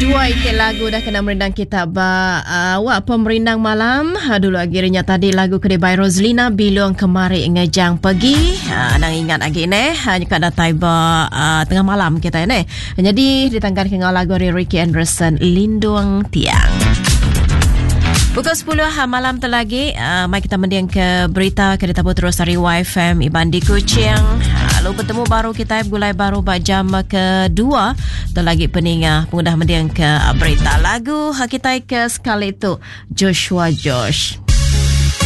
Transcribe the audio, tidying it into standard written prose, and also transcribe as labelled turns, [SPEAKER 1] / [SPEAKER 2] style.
[SPEAKER 1] Dua itik lagu dah kena merindang kita awak pemerindang malam. Dulu akhirnya tadi lagu kedai Roslina Bilong Kemari Ngejang Pergi. Nang ingat lagi ni hanya kat datai tengah malam kita ni. Jadi ditangkan dengan lagu Ricky Anderson Lindung Tiang. Pukul 10 malam terlagi. Mari kita mendiang ke berita kereta terus dari YFM Iban di Kuching. Lalu bertemu baru kita gulai baru jam kedua. Terlagi peninga pengudah mendiang ke berita lagu kita ke sekali itu Joshua Josh.